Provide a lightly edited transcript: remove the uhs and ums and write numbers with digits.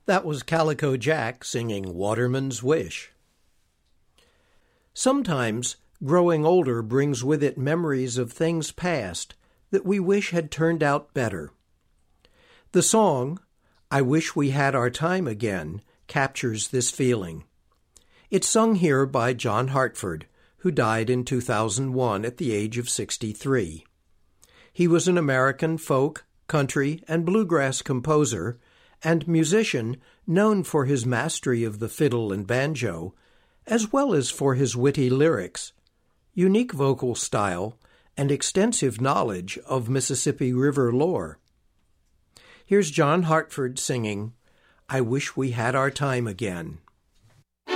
That was Calico Jack singing Waterman's Wish. Sometimes growing older brings with it memories of things past that we wish had turned out better. The song, I Wish We Had Our Time Again, captures this feeling. It's sung here by John Hartford, who died in 2001 at the age of 63. He was an American folk, country, and bluegrass composer and musician known for his mastery of the fiddle and banjo, as well as for his witty lyrics, unique vocal style, and extensive knowledge of Mississippi River lore. Here's John Hartford singing, I Wish We Had Our Time Again.